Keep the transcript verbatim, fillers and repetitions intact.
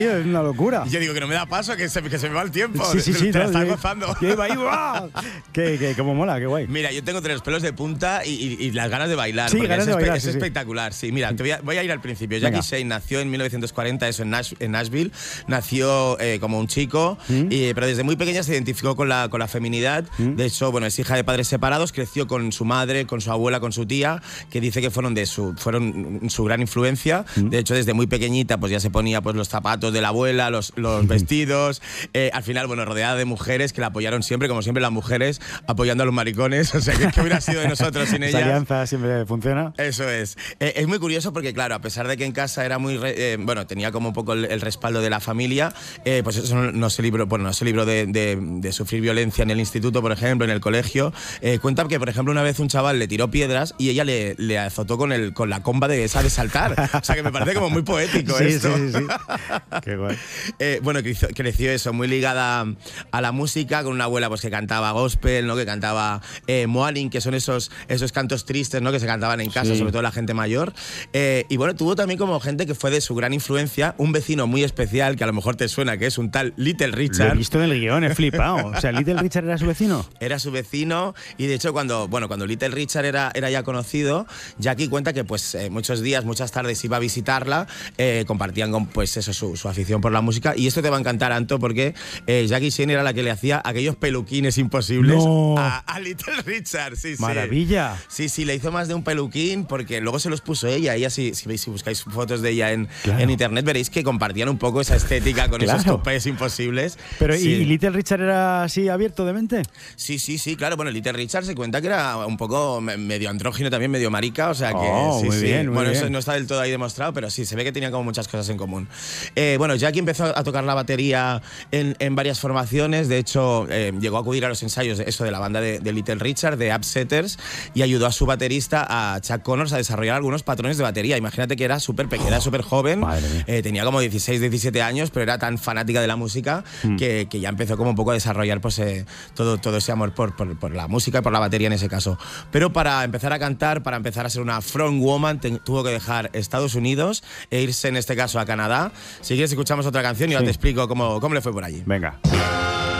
Es una locura. Y yo digo que no me da paso, que se, que se me va el tiempo. Sí, sí, sí. Te la no, estás sí. gozando. Que iba ahí, ¡guau! Que, que como mola, qué guay. Mira, yo tengo tres pelos de punta y, y, y las ganas de bailar. Sí, porque ganas es de bailar, Es sí, sí. espectacular. Sí, mira, te voy, a, voy a ir al principio. Venga. Jackie Shane nació en mil novecientos cuarenta, eso en, Nash, en Nashville. Nació eh, como un chico, ¿Mm? y, pero desde muy pequeña se identificó con la, con la feminidad. ¿Mm? De hecho, bueno, es hija de padres separados, creció con su madre, con su abuela, con su tía, que dice que fueron de su, fueron su gran influencia. ¿Mm? De hecho, desde muy pequeñita pues ya se ponía pues, los zapatos de la abuela, los, los vestidos. Eh, al final, bueno, rodeada de mujeres que la apoyaron siempre, como siempre las mujeres apoyando a los maricones. O sea, ¿qué, qué hubiera sido de nosotros sin Esa ellas? alianza siempre funciona. Eso es. Eh, es muy curioso porque, claro, a pesar de que en casa era muy, re, eh, bueno, tenía como un poco el, el respaldo de la familia, eh, pues eso no, no se libró, bueno, no se libró de, de, de sufrir violencia en el instituto, por ejemplo, en el colegio. Eh, cuenta que, por ejemplo, una vez un chaval le tiró piedras y ella le, le azotó con, el, con la comba de esa de saltar. O sea, que me parece como muy poético Sí, esto. sí, sí, sí. Qué guay. Eh, bueno, creció, creció eso, muy ligada a la música, con una abuela pues que cantaba gospel, ¿no? Que cantaba eh, moaning, que son esos, esos cantos tristes, ¿no? Que se cantaban en casa, Sí. sobre todo la gente mayor. Eh, y bueno, tuvo también como gente que fue de su gran influencia, un vecino muy especial, que a lo mejor te suena, que es un tal Little Lo he Richard. visto en el guión, he flipado. O sea, ¿Little Richard era su vecino? Era su vecino, y de hecho cuando, bueno, cuando Little Richard era, era ya conocido, Jackie cuenta que pues eh, muchos días, muchas tardes iba a visitarla, eh, compartían con, pues eso, su, su afición por la música. Y esto te va a encantar, Anto, porque eh, Jackie Shane era la que le hacía aquellos peluquines imposibles No. a, a Little Richard. Sí, sí. Maravilla. Sí, sí, le hizo más de un peluquín porque luego se los puso ella. Ella, si, si, veis, si buscáis fotos de ella en, Claro. en internet, veréis que compartían un poco esa estética con Claro. esos topes imposibles. Pero, Sí. ¿y Little Richard era así abierto de mente? Sí, sí, sí, claro. Bueno, Little Richard se cuenta que era un poco me- medio andrógino, también medio marica, o sea que Oh, sí, muy sí. bien, muy bueno, eso bien. no está del todo ahí demostrado, pero sí, se ve que tenía como muchas cosas en común. Eh, bueno, Jackie empezó a tocar la batería en, en varias formaciones. De hecho, eh, llegó a acudir a los ensayos de, eso de la banda de, de Little Richard, de Upsetters, y ayudó a su baterista, a Chuck Connors, a desarrollar algunos patrones de batería. Imagínate que era súper pequeña, era súper joven, Madre mía. eh, tenía como dieciséis, diecisiete años, pero era tan fanática de la música Mm. que, que ya empezó como un poco a desarrollar pues, eh, todo, todo ese amor por, por, por la música y por la batería en ese caso. Pero para empezar a cantar, para empezar a ser una frontwoman, te- tuvo que dejar Estados Unidos e irse en este caso a Canadá. Si quieres escuchamos otra canción y ahora Sí. te explico cómo, cómo le fue por allí. Venga.